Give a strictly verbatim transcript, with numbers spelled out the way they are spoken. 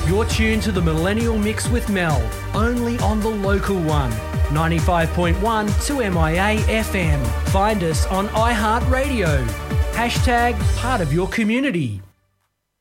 You're tuned to the Millennial Mix with Mel, only on the local one, ninety-five point one to M I A F M. Find us on iHeartRadio. Hashtag part of your community.